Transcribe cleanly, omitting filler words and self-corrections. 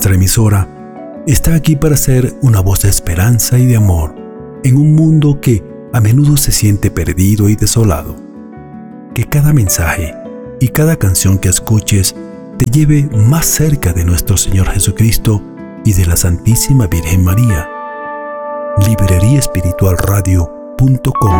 Nuestra emisora está aquí para ser una voz de esperanza y de amor en un mundo que a menudo se siente perdido y desolado. Que cada mensaje y cada canción que escuches te lleve más cerca de nuestro Señor Jesucristo y de la Santísima Virgen María. libreriaespiritualradio.com